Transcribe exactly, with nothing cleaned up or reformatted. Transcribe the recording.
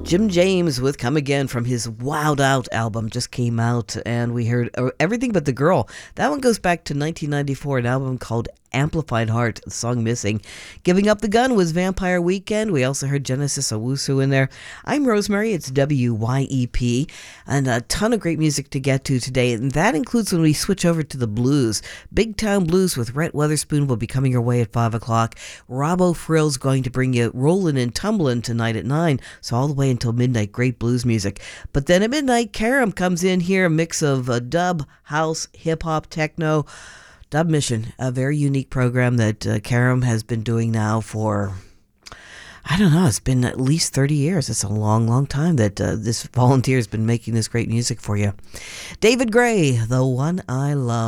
Jim James with Come Again from his Wild Out album just came out, and we heard Everything But the Girl. That one goes back to nineteen ninety-four, an album called Amplified Heart, the song missing. Giving Up the Gun was Vampire Weekend. We also heard Genesis Owusu in there. I'm Rosemary, it's W Y E P, and a ton of great music to get to today, and that includes when we switch over to the blues. Big Town Blues with Rhett Weatherspoon will be coming your way at five o'clock. Robbo Frill's going to bring you Rollin' and Tumblin' tonight at nine, so all the way until midnight, great blues music. But then at midnight, Karam comes in here, a mix of uh, dub, house, hip-hop, techno. Dub Mission, a very unique program that uh, Karam has been doing now for, I don't know, it's been at least thirty years. It's a long, long time that uh, this volunteer has been making this great music for you. David Gray, The One I Love.